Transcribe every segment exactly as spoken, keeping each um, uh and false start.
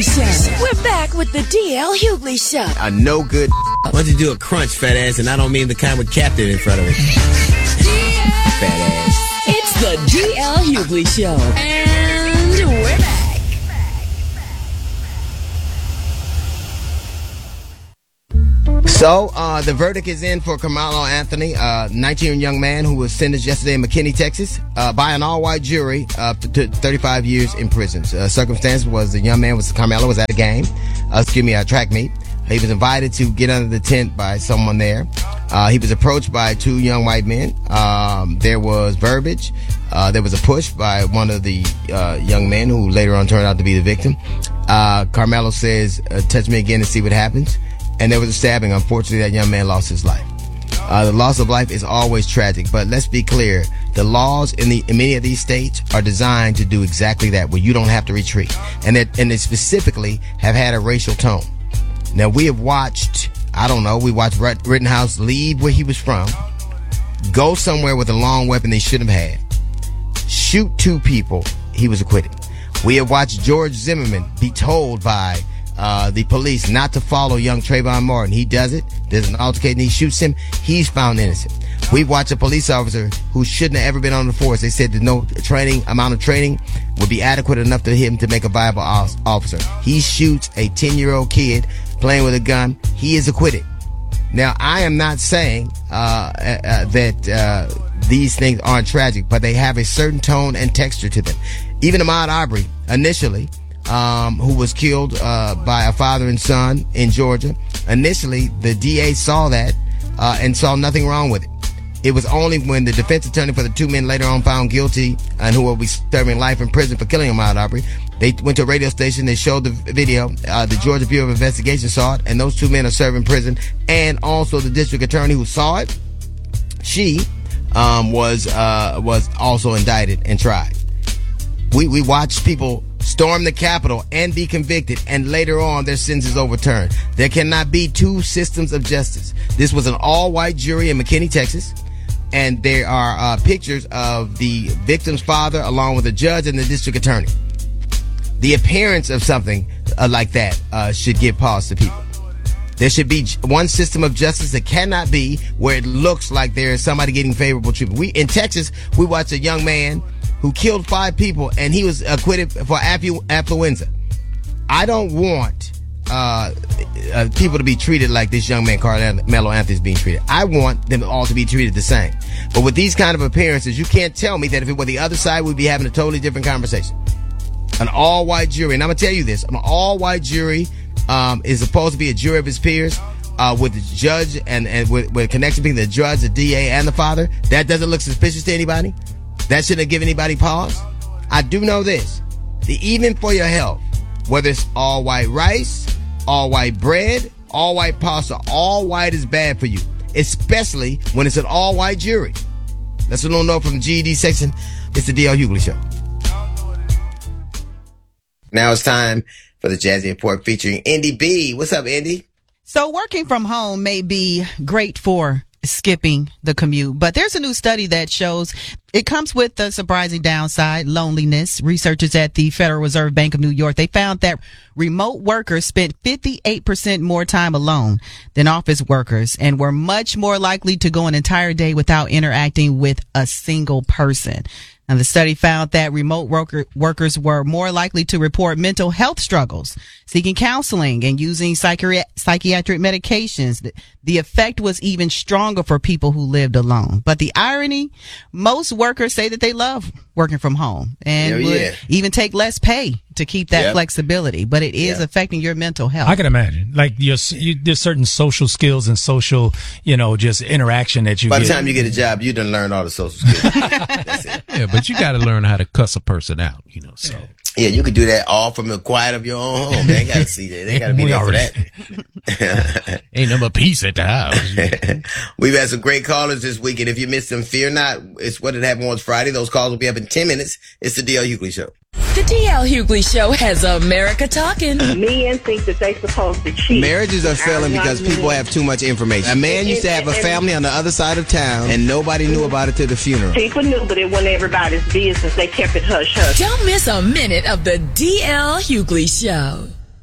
Show. We're back with the D L Hughley Show. A no good. Why don't you do a crunch, fat ass? And I don't mean the kind with Captain in front of it. Fat ass. It's the D L Hughley Show. And we're back. So, uh, the verdict is in for Carmelo Anthony, a nineteen-year young man who was sentenced yesterday in McKinney, Texas, uh, by an all-white jury uh, to thirty-five years in prison. Uh, circumstance was the young man was Carmelo was at a game, uh, excuse me, a track meet. He was invited to get under the tent by someone there. Uh, he was approached by two young white men. Um, there was verbiage. Uh, there was a push by one of the uh, young men who later on turned out to be the victim. Uh, Carmelo says, uh, touch me again and see what happens. And there was a stabbing. Unfortunately, that young man lost his life. Uh, the loss of life is always tragic, but let's be clear. The laws in the in many of these states are designed to do exactly that, where you don't have to retreat. And that, and they specifically have had a racial tone. Now, we have watched, I don't know, we watched Rittenhouse leave where he was from, go somewhere with a long weapon they shouldn't have had, shoot two people, he was acquitted. We have watched George Zimmerman be told by uh, the police not to follow young Trayvon Martin. He does it. There's an altercation. He shoots him. He's found innocent. We've watched a police officer who shouldn't have ever been on the force. They said that no training, amount of training would be adequate enough to him to make a viable officer. He shoots a ten-year-old kid playing with a gun. He is acquitted. Now, I am not saying uh, uh, that uh, these things aren't tragic, but they have a certain tone and texture to them. Even Ahmaud Arbery, initially, um, who was killed uh, by a father and son in Georgia, initially the D A saw that uh, and saw nothing wrong with it. It was only when the defense attorney for the two men later on found guilty and who will be serving life in prison for killing Ahmaud Arbery, they went to a radio station, they showed the video, uh, the Georgia Bureau of Investigation saw it, and those two men are serving prison, and also the district attorney who saw it, she um, was uh, was also indicted and tried. We we watched people storm the Capitol and be convicted, and later on their sentences overturned. There cannot be two systems of justice. This was an all-white jury in McKinney, Texas, and there are uh, pictures of the victim's father along with the judge and the district attorney. The appearance of something uh, like that uh, should give pause to people. There should be one system of justice that cannot be where it looks like there is somebody getting favorable treatment. We in Texas, we watched a young man who killed five people, and he was acquitted for affluenza. I don't want uh, uh, people to be treated like this young man, Carmelo Anthony, is being treated. I want them all to be treated the same. But with these kind of appearances, you can't tell me that if it were the other side, we'd be having a totally different conversation. An all-white jury, and I'm going to tell you this, an all-white jury um, is supposed to be a jury of his peers uh, with the judge and, and with, with a connection between the judge, the D A, and the father. That doesn't look suspicious to anybody. That shouldn't have given anybody pause. I do know this. The, even for your health, whether it's all white rice, all white bread, all white pasta, all white is bad for you, especially when it's an all white jury. That's a little note from the G E D section. It's the D L Hughley Show. Now it's time for the Jazzy Report featuring Indy B. What's up, Indy? So working from home may be great for skipping the commute, but there's a new study that shows it comes with a surprising downside, loneliness. Researchers at the Federal Reserve Bank of New York, they found that remote workers spent fifty-eight percent more time alone than office workers and were much more likely to go an entire day without interacting with a single person. And the study found that remote worker, workers were more likely to report mental health struggles, seeking counseling, and using psychiatric, psychiatric medications. The, the effect was even stronger for people who lived alone. But the irony, most workers say that they love working from home and Hell would yeah. even take less pay to keep that Yep. flexibility. But it is Yep. affecting your mental health. I can imagine. Like, your, you, there's certain social skills and social, you know, just interaction that you By get. the time you get a job, you done learned all the social skills. That's it. Yeah, but you got to learn how to cuss a person out, you know, so. Yeah, you can do that all from the quiet of your own home. They ain't got to see that. They got to be We there for already- that. Ain't no more peace at the house. We've had some great callers this week, and if you missed them, fear not. It's what had happened on Friday. Those calls will be up in ten minutes. It's the D L Hughley Show. The D L Hughley Show has America talking. Men think that they supposed to cheat. Marriages are failing because people have too much information. A man used to have a family on the other side of town, and nobody knew about it till the funeral. People knew, but it wasn't everybody's business. They kept it hush hush. Don't miss a minute of the D L Hughley Show.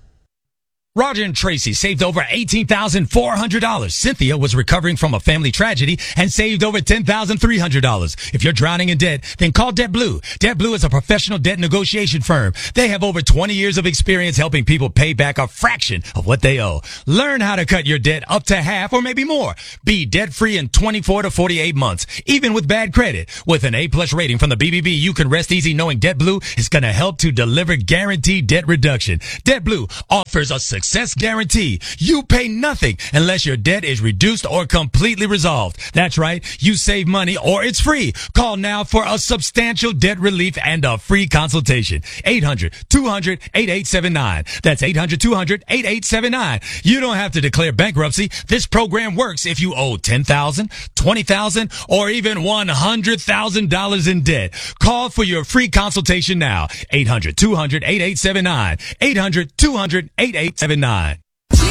Roger and Tracy saved over eighteen thousand four hundred dollars. Cynthia was recovering from a family tragedy and saved over ten thousand three hundred dollars. If you're drowning in debt, then call DebtBlue. DebtBlue is a professional debt negotiation firm. They have over twenty years of experience helping people pay back a fraction of what they owe. Learn how to cut your debt up to half or maybe more. Be debt-free in twenty-four to forty-eight months, even with bad credit. With an A-plus rating from the B B B, you can rest easy knowing DebtBlue is going to help to deliver guaranteed debt reduction. DebtBlue offers a success guarantee. You pay nothing unless your debt is reduced or completely resolved. That's right. You save money or it's free. Call now for a substantial debt relief and a free consultation. eight hundred two hundred eighty-eight seventy-nine. That's eight hundred two hundred eighty-eight seventy-nine. You don't have to declare bankruptcy. This program works if you owe ten thousand dollars, twenty thousand dollars, or even one hundred thousand dollars in debt. Call for your free consultation now. eight hundred two hundred eighty-eight seventy-nine. eight hundred two hundred eighty-eight seventy-nine.